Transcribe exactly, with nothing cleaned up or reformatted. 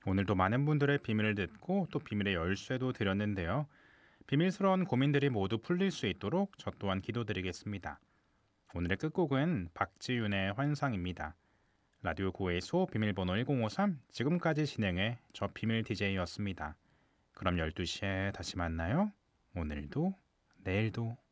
오늘도 많은 분들의 비밀을 듣고 또 비밀의 열쇠도 드렸는데요. 비밀스러운 고민들이 모두 풀릴 수 있도록 저 또한 기도드리겠습니다. 오늘의 끝곡은 박지윤의 환상입니다. 라디오 구에서 비밀번호 일공오삼, 지금까지 진행해 저 비밀 디제이였습니다. 그럼 열두 시에 다시 만나요. 오늘도 내일도.